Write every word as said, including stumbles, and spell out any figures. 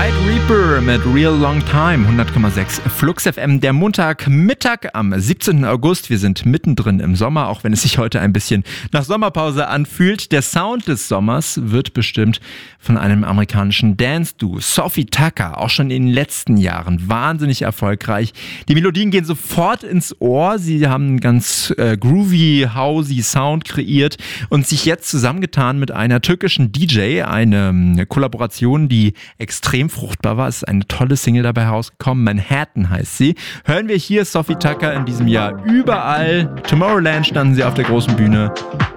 Ride Reaper mit Real Long Time, hundert Komma sechs Flux F M, der Montagmittag am siebzehnten August. Wir sind mittendrin im Sommer, auch wenn es sich heute ein bisschen nach Sommerpause anfühlt. Der Sound des Sommers wird bestimmt von einem amerikanischen Dance-Duo, Sophie Tucker, auch schon in den letzten Jahren wahnsinnig erfolgreich. Die Melodien gehen sofort ins Ohr. Sie haben einen ganz äh, groovy, housey Sound kreiert und sich jetzt zusammengetan mit einer türkischen D J, eine, eine Kollaboration, die extrem fruchtbar war. Es ist eine tolle Single dabei herausgekommen. Manhattan heißt sie. Hören wir hier Sophie Tucker in diesem Jahr überall. Tomorrowland standen sie auf der großen Bühne.